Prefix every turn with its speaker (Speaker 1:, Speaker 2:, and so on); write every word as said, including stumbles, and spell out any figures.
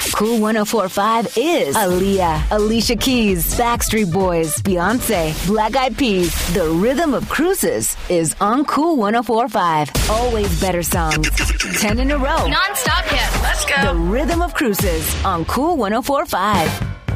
Speaker 1: Cool one oh four point five is Aaliyah, Alicia Keys, Backstreet Boys, Beyonce, Black Eyed Peas. The rhythm of cruises is on Cool one oh four point five. Always better songs. Ten in a row.
Speaker 2: Non-stop hits. Let's go.
Speaker 1: The rhythm of cruises on Cool one oh four point five.